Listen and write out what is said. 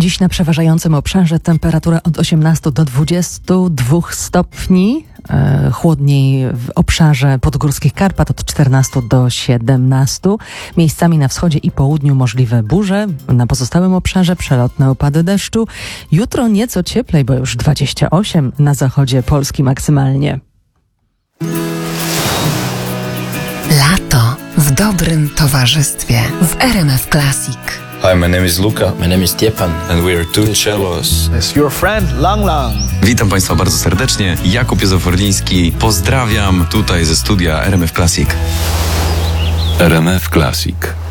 Dziś na przeważającym obszarze temperatura od 18 do 22 stopni. Chłodniej w obszarze podgórskich Karpat od 14 do 17. Miejscami na wschodzie i południu możliwe burze. Na pozostałym obszarze przelotne opady deszczu. Jutro nieco cieplej, bo już 28 na zachodzie Polski maksymalnie. Lato w dobrym towarzystwie w RMF Classic. Hi, my name is Luka. My name is Stjepan. And we are two cellos. It's your friend Lang Lang. Witam Państwa bardzo serdecznie. Jakub Józef-Orliński. Pozdrawiam tutaj ze studia RMF Classic. RMF Classic.